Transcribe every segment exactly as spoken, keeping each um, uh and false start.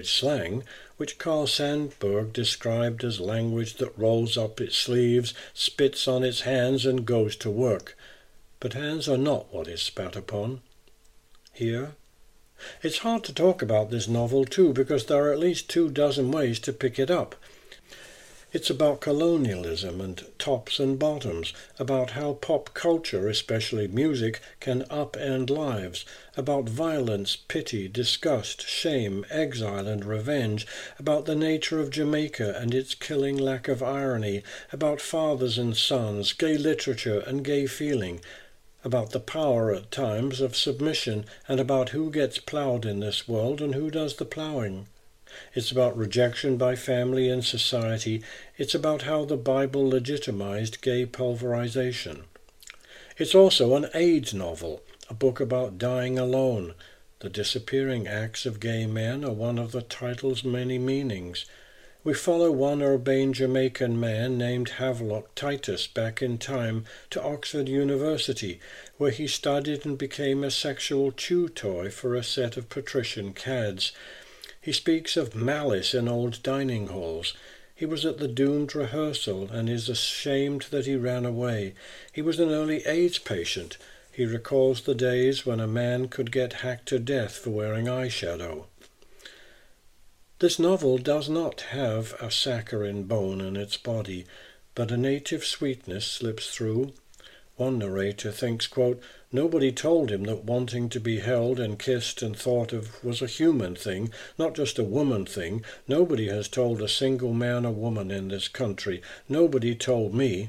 slang, which Carl Sandburg described as language that rolls up its sleeves, spits on its hands, and goes to work. But hands are not what is spat upon. Here, it's hard to talk about this novel too, because there are at least two dozen ways to pick it up. It's about colonialism and tops and bottoms, about how pop culture, especially music, can upend lives, about violence, pity, disgust, shame, exile and revenge, about the nature of Jamaica and its killing lack of irony, about fathers and sons, gay literature and gay feeling, about the power at times of submission, and about who gets ploughed in this world and who does the ploughing. It's about rejection by family and society. It's about how the Bible legitimized gay pulverization. It's also an AIDS novel, a book about dying alone. The disappearing acts of gay men are one of the title's many meanings. We follow one urbane Jamaican man named Havelock Titus back in time to Oxford University, where he studied and became a sexual chew toy for a set of patrician cads. He speaks of malice in old dining halls. He was at the doomed rehearsal and is ashamed that he ran away. He was an early AIDS patient. He recalls the days when a man could get hacked to death for wearing eyeshadow. This novel does not have a saccharine bone in its body, but a native sweetness slips through. One narrator thinks, quote, "Nobody told him that wanting to be held and kissed and thought of was a human thing, not just a woman thing. Nobody has told a single man or woman in this country. Nobody told me."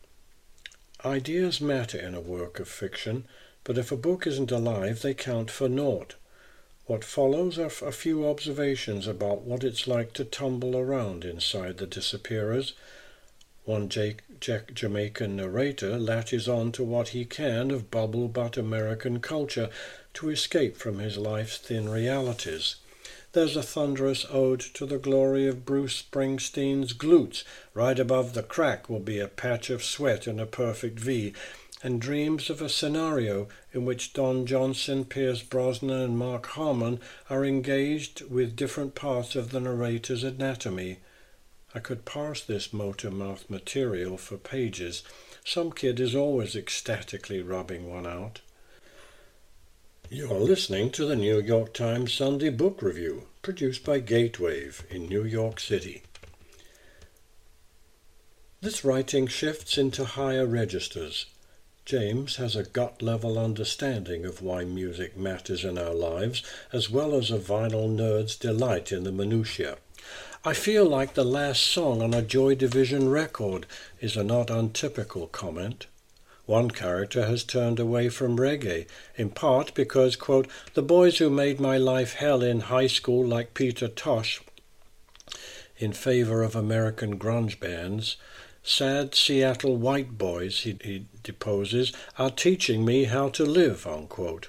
Ideas matter in a work of fiction, but if a book isn't alive, they count for naught. What follows are a few observations about what it's like to tumble around inside the disappearers. One Jake, Jack, Jamaican narrator latches on to what he can of bubble-butt American culture to escape from his life's thin realities. There's a thunderous ode to the glory of Bruce Springsteen's glutes. Right above the crack will be a patch of sweat in a perfect V, and dreams of a scenario in which Don Johnson, Pierce Brosnan, and Mark Harmon are engaged with different parts of the narrator's anatomy. I could parse this motor-mouth material for pages. Some kid is always ecstatically rubbing one out. You're listening to the New York Times Sunday Book Review, produced by Gatewave in New York City. This writing shifts into higher registers. James has a gut-level understanding of why music matters in our lives, as well as a vinyl nerd's delight in the minutiae. I feel like the last song on a Joy Division record is a not untypical comment. One character has turned away from reggae, in part because, quote, "the boys who made my life hell in high school like Peter Tosh," in favor of American grunge bands, "sad Seattle white boys," he, he deposes, "are teaching me how to live," unquote.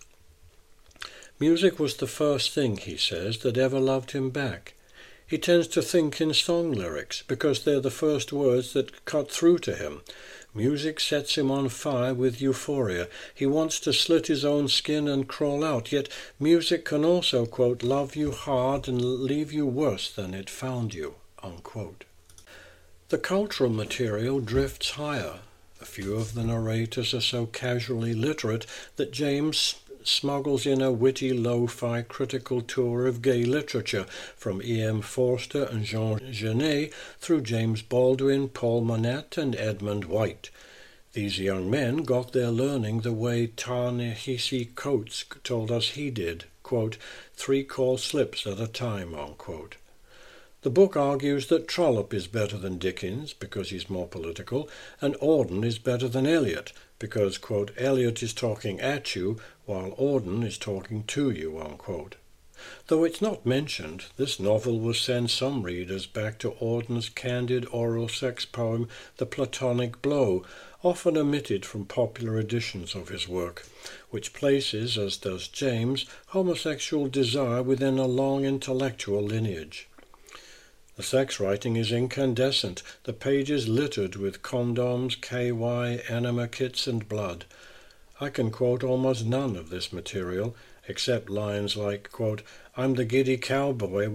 Music was the first thing, he says, that ever loved him back. He tends to think in song lyrics because they're the first words that cut through to him. Music sets him on fire with euphoria. He wants to slit his own skin and crawl out, yet music can also, quote, "love you hard and leave you worse than it found you," unquote. The cultural material drifts higher. A few of the narrators are so casually literate that James smuggles in a witty lo-fi critical tour of gay literature, from E M Forster and Jean Genet through James Baldwin, Paul Monette, and Edmund White. These young men got their learning the way Ta-Nehisi Coates told us he did, quote, "three call slips at a time," unquote. The book argues that Trollope is better than Dickens because he's more political, and Auden is better than Eliot because, quote, "Eliot is talking at you while Auden is talking to you," unquote. Though it's not mentioned, this novel will send some readers back to Auden's candid oral sex poem, The Platonic Blow, often omitted from popular editions of his work, which places, as does James, homosexual desire within a long intellectual lineage. The sex writing is incandescent, the pages littered with condoms, K Y, enema kits, and blood. I can quote almost none of this material, except lines like, quote, "I'm the giddy cowboy